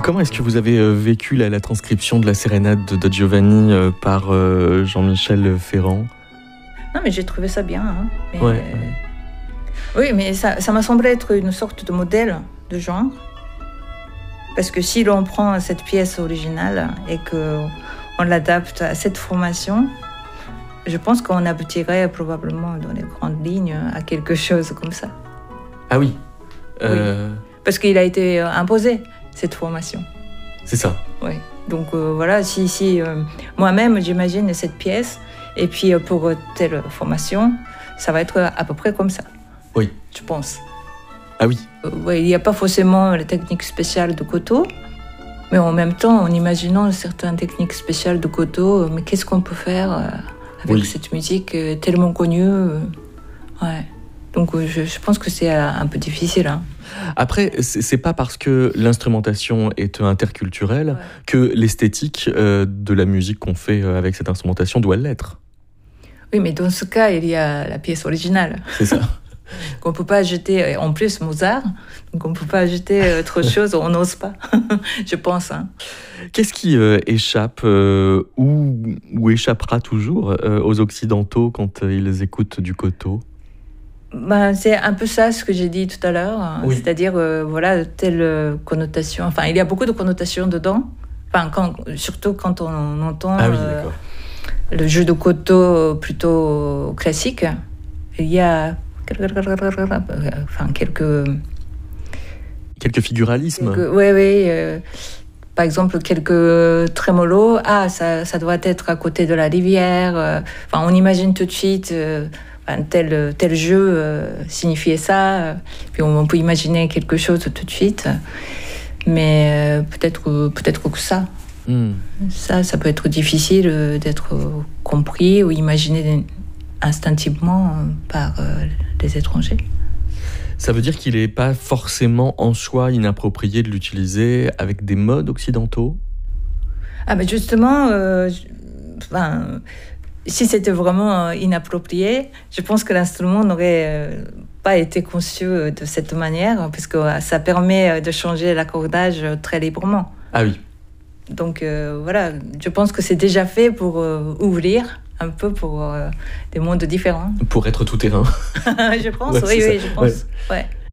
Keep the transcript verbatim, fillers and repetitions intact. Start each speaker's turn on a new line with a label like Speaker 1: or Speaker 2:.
Speaker 1: Comment est-ce que vous avez euh, vécu la, la transcription de la sérénade de, de Giovanni euh, par euh, Jean-Michel Ferrand?
Speaker 2: Non, mais j'ai trouvé ça bien. Hein. Mais,
Speaker 1: ouais.
Speaker 2: euh... Oui, mais ça, ça m'a semblé être une sorte de modèle de genre. Parce que si l'on prend cette pièce originale et qu'on l'adapte à cette formation, je pense qu'on aboutirait probablement dans les grandes lignes à quelque chose comme ça.
Speaker 1: Ah oui, euh...
Speaker 2: oui. Parce qu'il a été imposé, cette formation.
Speaker 1: C'est ça.
Speaker 2: Oui. Donc euh, voilà, si, si euh, moi-même j'imagine cette pièce, et puis euh, pour telle formation, ça va être à peu près comme ça.
Speaker 1: Oui.
Speaker 2: Je pense.
Speaker 1: Ah oui.
Speaker 2: Euh, ouais, il n'y a pas forcément la technique spéciale de Cotto, mais en même temps, en imaginant certaines techniques spéciales de Cotto, mais qu'est-ce qu'on peut faire euh, avec oui. cette musique euh, tellement connue euh, ouais. Donc euh, je, je pense que c'est euh, un peu difficile. Hein.
Speaker 1: Après, c'est, c'est pas parce que l'instrumentation est interculturelle ouais. que l'esthétique euh, de la musique qu'on fait avec cette instrumentation doit l'être.
Speaker 2: Oui, mais dans ce cas, il y a la pièce originale.
Speaker 1: C'est ça.
Speaker 2: Qu'on ne peut pas ajouter, en plus Mozart, donc on ne peut pas ajouter autre chose, on n'ose pas, je pense. Hein.
Speaker 1: Qu'est-ce qui euh, échappe euh, ou, ou échappera toujours euh, aux Occidentaux quand euh, ils écoutent du Cotto?
Speaker 2: Ben, c'est un peu ça ce que j'ai dit tout à l'heure,
Speaker 1: oui.
Speaker 2: c'est-à-dire euh, voilà, telle connotation, enfin il y a beaucoup de connotations dedans, enfin, quand, surtout quand on entend
Speaker 1: ah oui,
Speaker 2: euh, le jeu de Cotto plutôt classique, il y a enfin quelques
Speaker 1: quelques figuralismes.
Speaker 2: Quelques, oui, oui. Euh, par exemple, quelques trémolos. Ah, ça, ça doit être à côté de la rivière. Euh, enfin, on imagine tout de suite euh, enfin, tel tel jeu euh, signifiait ça. Euh, puis on, on peut imaginer quelque chose tout de suite. Mais euh, peut-être peut-être que ça. Mm. Ça, ça peut être difficile euh, d'être euh, compris ou imaginé instinctivement euh, par euh, les étrangers.
Speaker 1: Ça veut dire qu'il n'est pas forcément en soi inapproprié de l'utiliser avec des modes occidentaux?
Speaker 2: Ah ben justement, euh, enfin, si c'était vraiment inapproprié, je pense que l'instrument n'aurait euh, pas été conçu de cette manière, parce que ça permet de changer l'accordage très librement.
Speaker 1: Ah oui.
Speaker 2: Donc euh, voilà, je pense que c'est déjà fait pour euh, ouvrir un peu pour euh, des mondes différents.
Speaker 1: Pour être tout terrain.
Speaker 2: Je pense,
Speaker 1: ouais,
Speaker 2: oui, oui,
Speaker 1: ça.
Speaker 2: je pense. Ouais. Ouais.